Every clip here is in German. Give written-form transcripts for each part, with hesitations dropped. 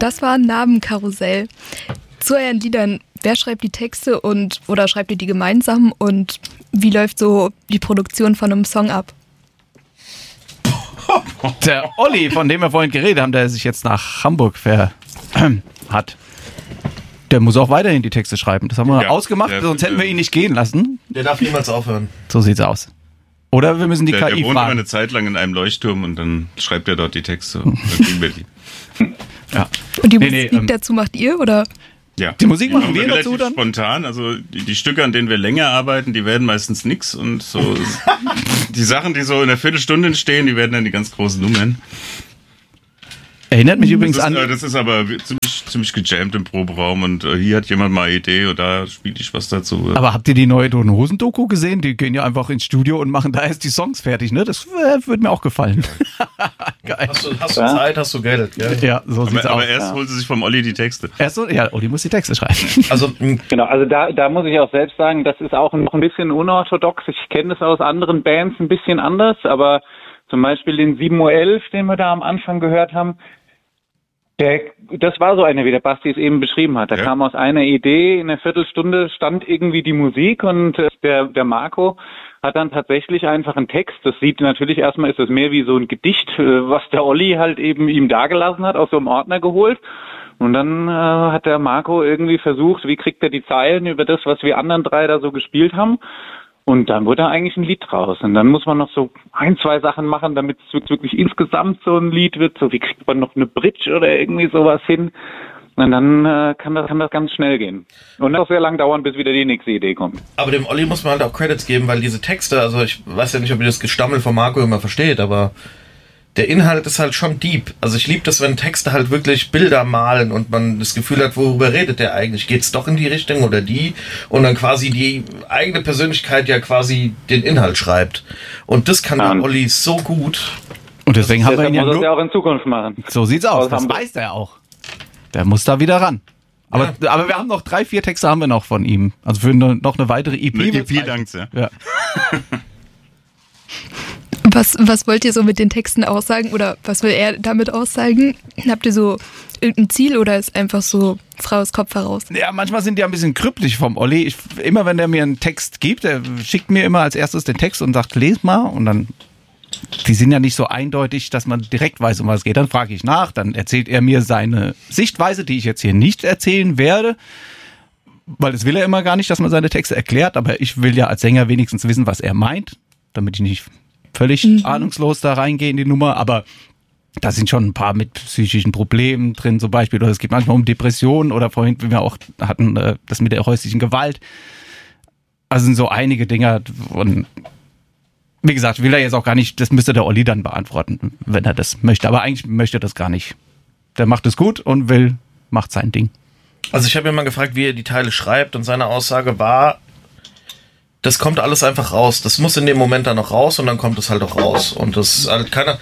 Das war ein Namenkarussell. Zu euren Liedern, wer schreibt die Texte oder schreibt ihr die gemeinsam und wie läuft so die Produktion von einem Song ab? Der Olli, von dem wir vorhin geredet haben, der sich jetzt nach Hamburg hat, der muss auch weiterhin die Texte schreiben. Das haben wir ausgemacht, sonst hätten wir ihn nicht gehen lassen. Der darf niemals aufhören. So sieht's aus. Oder wir müssen die KI fragen. Der wohnt immer eine Zeit lang in einem Leuchtturm und dann schreibt er dort die Texte und dann kriegen wir die. Ja. Und die Musik dazu macht ihr, oder? Ja. Die Musik machen wir relativ dazu dann? Spontan, also die Stücke, an denen wir länger arbeiten, die werden meistens nix und so die Sachen, die so in der Viertelstunde entstehen, die werden dann die ganz großen Nummern. Erinnert mich übrigens an... Das ist aber ziemlich gejammt im Proberaum und hier hat jemand mal eine Idee und da spiele ich was dazu. Aber habt ihr die neue Toten Hosen Doku gesehen? Die gehen ja einfach ins Studio und machen da erst die Songs fertig, ne? Das würde mir auch gefallen. Geil. Hast du Zeit, hast du Geld, gell? Ja, so sieht's aus. Aber erst holt sie sich vom Olli die Texte. Olli muss die Texte schreiben. Also da muss ich auch selbst sagen, das ist auch noch ein bisschen unorthodox. Ich kenne das aus anderen Bands ein bisschen anders, aber zum Beispiel den 7:11 Uhr, den wir da am Anfang gehört haben, das war so einer, wie der Basti es eben beschrieben hat. Da kam aus einer Idee, in einer Viertelstunde stand irgendwie die Musik und der Marco hat dann tatsächlich einfach einen Text. Das sieht natürlich erstmal, ist das mehr wie so ein Gedicht, was der Olli halt eben ihm dagelassen hat, aus so einem Ordner geholt. Und dann hat der Marco irgendwie versucht, wie kriegt er die Zeilen über das, was wir anderen drei da so gespielt haben. Und dann wurde eigentlich ein Lied draus. Und dann muss man noch so 1-2 Sachen machen, damit es wirklich insgesamt so ein Lied wird. So wie kriegt man noch eine Bridge oder irgendwie sowas hin. Und dann kann das ganz schnell gehen. Und auch sehr lang dauern, bis wieder die nächste Idee kommt. Aber dem Olli muss man halt auch Credits geben, weil diese Texte, also ich weiß ja nicht, ob ihr das Gestammel von Marco immer versteht, aber der Inhalt ist halt schon deep. Also ich liebe das, wenn Texte halt wirklich Bilder malen und man das Gefühl hat, worüber redet der eigentlich? Geht's doch in die Richtung oder die? Und dann quasi die eigene Persönlichkeit ja quasi den Inhalt schreibt. Und das kann der Olli so gut. Und deswegen haben wir ihn ja muss er auch in Zukunft machen. So sieht's aus. Das weiß er auch. Der muss da wieder ran. Aber wir haben noch 3-4 Texte haben wir noch von ihm. Also für noch eine weitere EP. Eine EP, danke. Ja. Was wollt ihr so mit den Texten aussagen oder was will er damit aussagen? Habt ihr so irgendein Ziel oder ist einfach so frei aus Kopf heraus? Ja, manchmal sind die ein bisschen kryptisch vom Olli. Immer wenn der mir einen Text gibt, der schickt mir immer als erstes den Text und sagt, les mal und dann, die sind ja nicht so eindeutig, dass man direkt weiß, um was es geht. Dann frage ich nach, dann erzählt er mir seine Sichtweise, die ich jetzt hier nicht erzählen werde, weil das will er immer gar nicht, dass man seine Texte erklärt, aber ich will ja als Sänger wenigstens wissen, was er meint, damit ich nicht völlig ahnungslos da reingehe in die Nummer, aber da sind schon ein paar mit psychischen Problemen drin zum Beispiel, oder es geht manchmal um Depressionen oder vorhin, wie wir auch hatten, das mit der häuslichen Gewalt. Also sind so einige Dinge und wie gesagt, will er jetzt auch gar nicht, das müsste der Olli dann beantworten, wenn er das möchte, aber eigentlich möchte er das gar nicht. Der macht es gut und macht sein Ding. Also ich habe ihn mal gefragt, wie er die Teile schreibt und seine Aussage war, das kommt alles einfach raus. Das muss in dem Moment dann noch raus und dann kommt es halt auch raus. Und das ist halt keiner.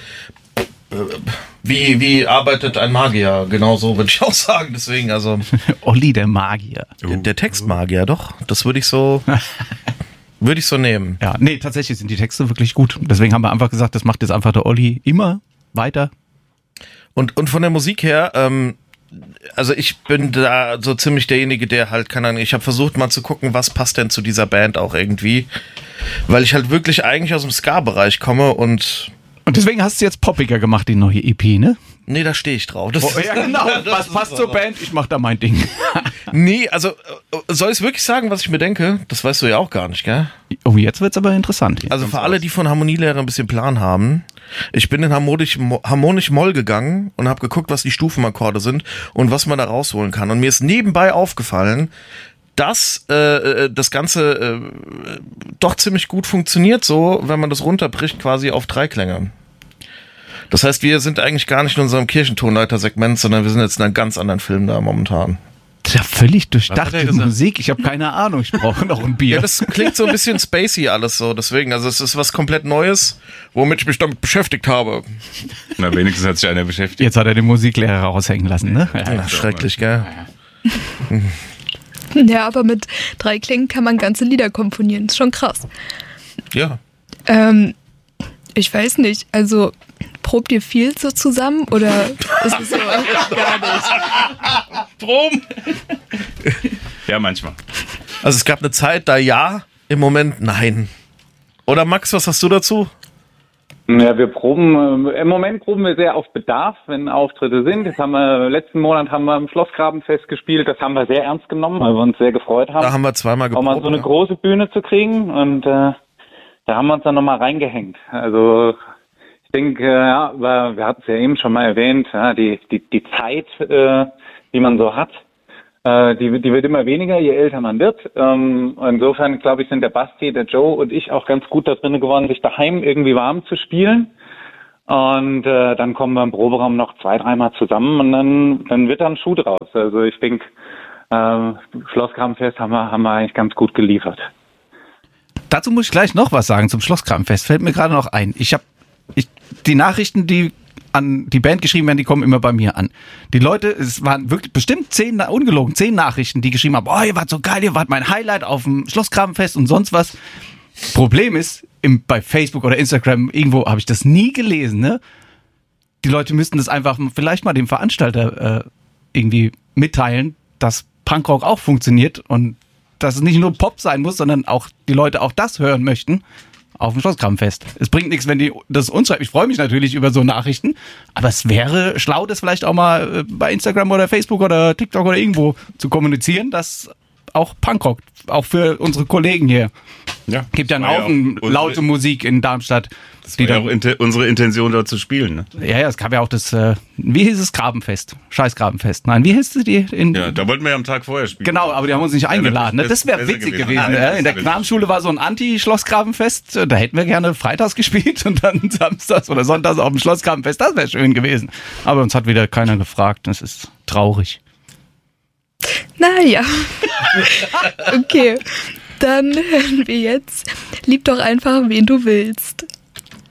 Wie arbeitet ein Magier? Genau so würde ich auch sagen. Deswegen, also. Olli, der Magier. Der Textmagier, doch. Das würde ich so nehmen. Ja, nee, tatsächlich sind die Texte wirklich gut. Deswegen haben wir einfach gesagt, das macht jetzt einfach der Olli immer weiter. Und von der Musik her, also ich bin da so ziemlich derjenige, der halt, keine Ahnung, ich habe versucht mal zu gucken, was passt denn zu dieser Band auch irgendwie, weil ich halt wirklich eigentlich aus dem Ska-Bereich komme und deswegen hast du jetzt poppiger gemacht, die neue EP, ne? Nee, da stehe ich drauf. Ja, genau, was passt zur Band? Ich mach da mein Ding. Nee, also soll ich wirklich sagen, was ich mir denke? Das weißt du ja auch gar nicht, gell? Oh, jetzt wird's aber interessant. Also für alle, die von Harmonielehre ein bisschen Plan haben, ich bin in harmonisch Moll gegangen und habe geguckt, was die Stufenakkorde sind und was man da rausholen kann. Und mir ist nebenbei aufgefallen, dass das Ganze doch ziemlich gut funktioniert, so wenn man das runterbricht quasi auf 3 Klänge. Das heißt, wir sind eigentlich gar nicht in unserem Kirchentonleiter-Segment, sondern wir sind jetzt in einem ganz anderen Film da momentan. Das ist ja völlig durchdachte Musik. Ich habe keine Ahnung, ich brauche noch ein Bier. Ja, das klingt so ein bisschen spacey alles so, deswegen. Also es ist was komplett Neues, womit ich mich damit beschäftigt habe. Na, wenigstens hat sich einer beschäftigt. Jetzt hat er den Musiklehrer raushängen lassen, ne? Ja, schrecklich, gell? Ja, aber mit 3 Klängen kann man ganze Lieder komponieren. Ist schon krass. Ja. Ich weiß nicht, also probt ihr viel so zusammen oder ist es so gar nicht? Proben! Ja, manchmal. Also es gab eine Zeit, da ja, im Moment nein. Oder Max, was hast du dazu? Ja, wir proben, im Moment proben wir sehr auf Bedarf, wenn Auftritte sind. Letzten Monat haben wir im Schlossgrabenfest gespielt, das haben wir sehr ernst genommen, weil wir uns sehr gefreut haben. Da haben wir zweimal auch geprobt. mal so eine große Bühne zu kriegen und da haben wir uns dann nochmal reingehängt. Also ich denke, wir hatten es ja eben schon mal erwähnt, die Zeit, die man so hat, die wird immer weniger, je älter man wird. Insofern, glaube ich, sind der Basti, der Joe und ich auch ganz gut da drin geworden, sich daheim irgendwie warm zu spielen. Und dann kommen wir im Proberaum noch 2-3 Mal zusammen und dann wird da ein Schuh draus. Also ich denke, Schlossgrabenfest haben wir eigentlich ganz gut geliefert. Dazu muss ich gleich noch was sagen zum Schlossgrabenfest. Fällt mir gerade noch ein. Die Nachrichten, die an die Band geschrieben werden, die kommen immer bei mir an. Die Leute, es waren wirklich bestimmt 10 Nachrichten, die geschrieben haben, ihr wart so geil, ihr wart mein Highlight auf dem Schlossgrabenfest und sonst was. Problem ist, bei Facebook oder Instagram, irgendwo habe ich das nie gelesen, ne? Die Leute müssten das einfach vielleicht mal dem Veranstalter irgendwie mitteilen, dass Punkrock auch funktioniert und dass es nicht nur Pop sein muss, sondern auch die Leute auch das hören möchten auf dem Schlossgrabenfest. Es bringt nichts, wenn die das uns schreiben. Ich freue mich natürlich über so Nachrichten, aber es wäre schlau, das vielleicht auch mal bei Instagram oder Facebook oder TikTok oder irgendwo zu kommunizieren, dass auch Punkrock, auch für unsere Kollegen hier. Ja, Gibt ja einen Haufen laute Musik in Darmstadt. Das war ja auch unsere Intention, dort zu spielen. Ne? Ja, es gab ja auch das, wie hieß es, Grabenfest? Scheißgrabenfest. Nein, wie hieß es die? Ja, da wollten wir ja am Tag vorher spielen. Genau, aber die haben uns nicht eingeladen. Ne? Das wäre witzig gewesen. In der Knabenschule war so ein Anti-Schlossgrabenfest. Da hätten wir gerne freitags gespielt und dann samstags oder sonntags auf dem Schlossgrabenfest. Das wäre schön gewesen. Aber uns hat wieder keiner gefragt. Das ist traurig. Naja. Okay, dann hören wir jetzt Lieb doch einfach, wen du willst.